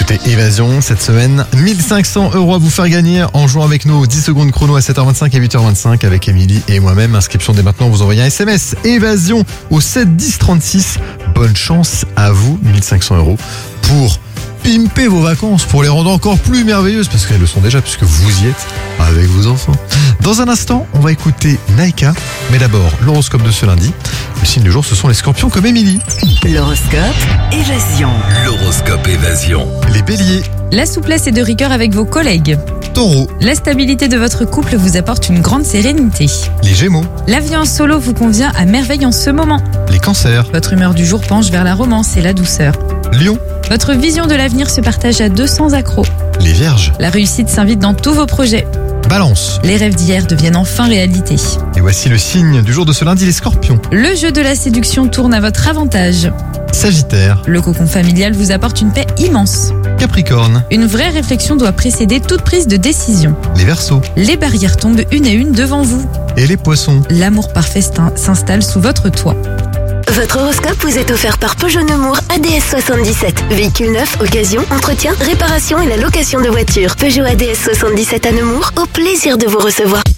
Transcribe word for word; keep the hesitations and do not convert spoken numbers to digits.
Écoutez, Évasion, cette semaine, mille cinq cents euros à vous faire gagner en jouant avec nous. dix secondes chrono à sept heures vingt-cinq et huit heures vingt-cinq avec Émilie et moi-même. Inscription dès maintenant, vous envoyez un S M S Évasion au sept dix trente-six. Bonne chance à vous, mille cinq cents euros pour pimper vos vacances, pour les rendre encore plus merveilleuses, parce qu'elles le sont déjà, puisque vous y êtes avec vos enfants. Dans un instant, on va écouter Naika, mais d'abord, l'horoscope de ce lundi. Le signe du jour, ce sont les scorpions comme Émilie. L'horoscope Évasion. L'horoscope Évasion. Les béliers, La souplesse est de rigueur avec vos collègues. taureaux, La stabilité de votre couple vous apporte une grande sérénité. les gémeaux, La vie en solo vous convient à merveille en ce moment. les cancers, Votre humeur du jour penche vers la romance et la douceur. lions, Votre vision de l'avenir se partage à deux cents accros. les vierges, La réussite s'invite dans tous vos projets. balance. Les rêves d'hier deviennent enfin réalité. Et voici le signe du jour de ce lundi, les scorpions. Le jeu de la séduction tourne à votre avantage. Sagittaire, Le cocon familial vous apporte une paix immense. Capricorne, Une vraie réflexion doit précéder toute prise de décision. les verseaux Les barrières tombent une à une devant vous. et les poissons. L'amour parfait s'in- s'installe sous votre toit. Votre horoscope vous est offert par Peugeot Nemours A D S soixante-dix-sept. Véhicule neuf, occasion, entretien, réparation et la location de voitures. Peugeot A D S soixante-dix-sept à Nemours, au plaisir de vous recevoir.